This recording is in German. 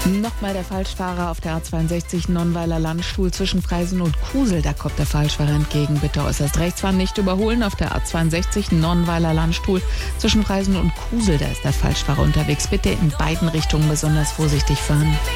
Nochmal der Falschfahrer auf der A62 Nonnweiler Landstuhl zwischen Freisen und Kusel. Da kommt der Falschfahrer entgegen. Bitte äußerst rechts fahren, nicht überholen. Auf der A62 Nonnweiler Landstuhl zwischen Freisen und Kusel. Da ist der Falschfahrer unterwegs. Bitte in beiden Richtungen besonders vorsichtig fahren.